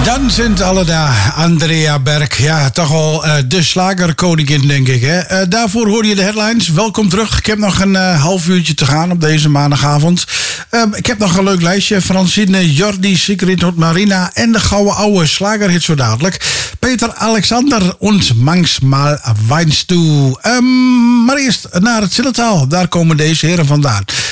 Dan zijn alle daar Andrea Berg. Ja, toch al de slagerkoningin, denk ik. Hè? Daarvoor hoor je de headlines. Welkom terug. Ik heb nog een half uurtje te gaan op deze maandagavond. Ik heb nog een leuk lijstje. Francine, Jordi, Sigrid, Marina en de gouden ouwe slagerhit zo dadelijk. Peter Alexander und manchmal weinst du. Maar eerst naar het Zillertaal. Daar komen deze heren vandaan.